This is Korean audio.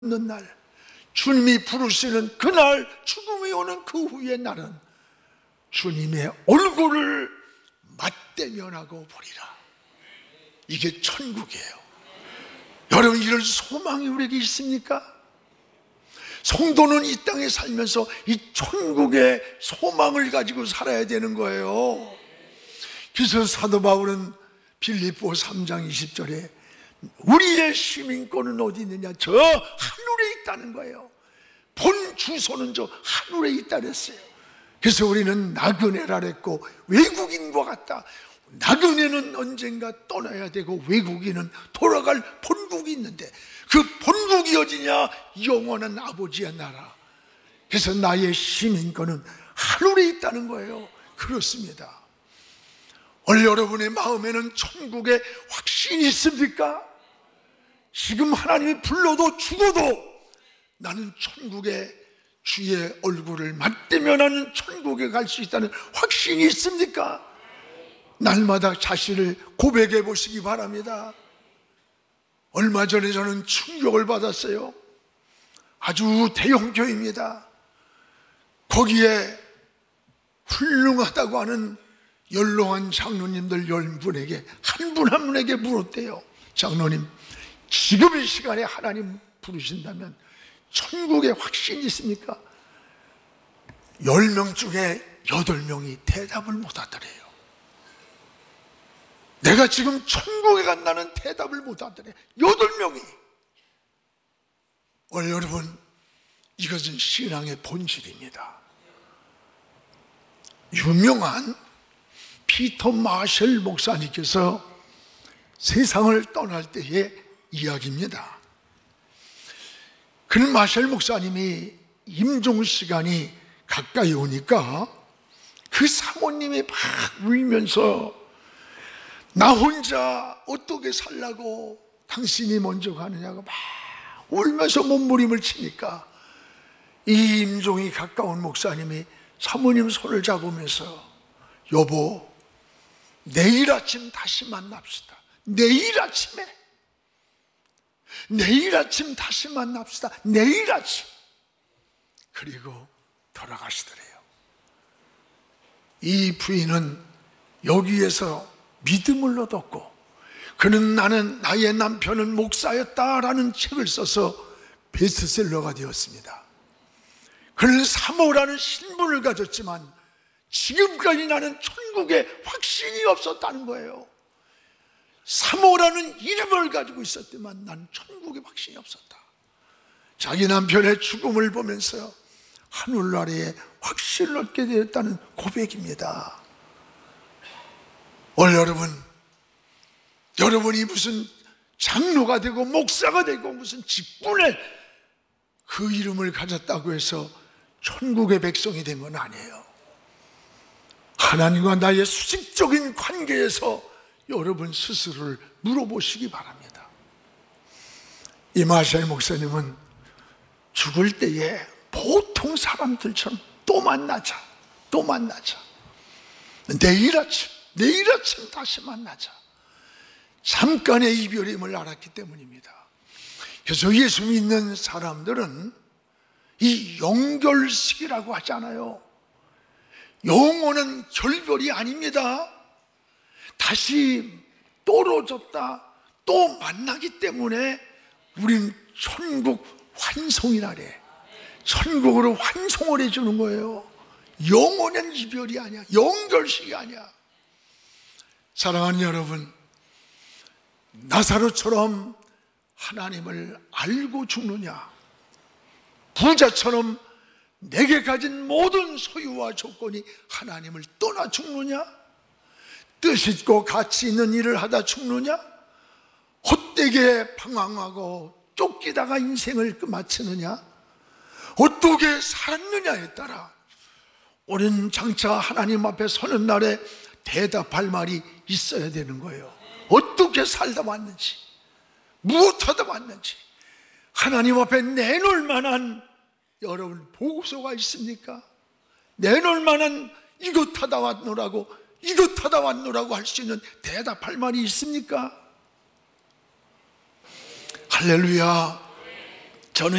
없는 날, 주님이 부르시는 그날, 죽음이 오는 그 후의 날은 주님의 얼굴을 맞대면하고 보리라. 이게 천국이에요. 여러분, 이런 소망이 우리에게 있습니까? 성도는 이 땅에 살면서 이 천국의 소망을 가지고 살아야 되는 거예요. 그래서 사도 바울은 빌립보 3장 20절에 우리의 시민권은 어디 있느냐? 저 하늘에 있다는 거예요. 본 주소는 저 하늘에 있다 그랬어요. 그래서 우리는 나그네라 그랬고, 외국인과 같다. 나그네는 언젠가 떠나야 되고 외국인은 돌아갈 본국이 있는데, 그 본국이 어디냐? 영원한 아버지의 나라. 그래서 나의 시민권은 하늘에 있다는 거예요. 그렇습니다. 오늘 여러분의 마음에는 천국의 확신이 있습니까? 지금 하나님이 불러도 죽어도 나는 천국의 주의 얼굴을 맞대면하는 천국에 갈 수 있다는 확신이 있습니까? 날마다 자신을 고백해 보시기 바랍니다. 얼마 전에 저는 충격을 받았어요. 아주 대형 교회입니다. 거기에 훌륭하다고 하는 연로한 장로님들 10분에게 한 분 한 분에게 물었대요. 장로님, 지금 이 시간에 하나님 부르신다면 천국에 확신이 있습니까? 10명 중에 8명이 대답을 못 하더래요. 내가 지금 천국에 간다는 대답을 못 하더래. 8명이. 오늘 여러분, 이것은 신앙의 본질입니다. 유명한 피터 마셜 목사님께서 세상을 떠날 때의 이야기입니다. 그는 마셜 목사님이 임종 시간이 가까이 오니까 그 사모님이 막 울면서 나 혼자 어떻게 살라고 당신이 먼저 가느냐고 막 울면서 몸부림을 치니까 이 임종이 가까운 목사님이 사모님 손을 잡으면서 여보, 내일 아침 다시 만납시다. 내일 아침 다시 만납시다. 내일 아침. 그리고 돌아가시더래요. 이 부인은 여기에서 믿음을 얻었고, 그는 나의 남편은 목사였다라는 책을 써서 베스트셀러가 되었습니다. 그는 사모라는 신분을 가졌지만 지금까지 나는 천국에 확신이 없었다는 거예요. 사모라는 이름을 가지고 있었지만 난 천국에 확신이 없었다. 자기 남편의 죽음을 보면서 하늘나라에 확신을 얻게 되었다는 고백입니다. 오늘 여러분이 무슨 장로가 되고 목사가 되고 무슨 직분에 그 이름을 가졌다고 해서 천국의 백성이 된 건 아니에요. 하나님과 나의 수직적인 관계에서 여러분 스스로를 물어보시기 바랍니다. 이 마샬 목사님은 죽을 때에 보통 사람들처럼 또 만나자. 내일 아침 다시 만나자. 잠깐의 이별임을 알았기 때문입니다. 그래서 예수 믿는 사람들은 이 영결식이라고 하잖아요. 영원한 결별이 아닙니다. 다시 떨어졌다 또 만나기 때문에 우린 천국 환송이라래. 천국으로 환송을 해주는 거예요. 영원한 이별이 아니야. 영결식이 아니야. 사랑하는 여러분, 나사로처럼 하나님을 알고 죽느냐, 부자처럼 내게 가진 모든 소유와 조건이 하나님을 떠나 죽느냐, 뜻있고 가치 있는 일을 하다 죽느냐, 헛되게 방황하고 쫓기다가 인생을 마치느냐, 어떻게 살았느냐에 따라 우리는 장차 하나님 앞에 서는 날에 대답할 말이 있어야 되는 거예요. 어떻게 살다 왔는지, 무엇하다 왔는지 하나님 앞에 내놓을 만한 여러분 보고서가 있습니까? 내놓을 만한 이것 하다 왔노라고 할 수 있는 대답할 말이 있습니까? 할렐루야.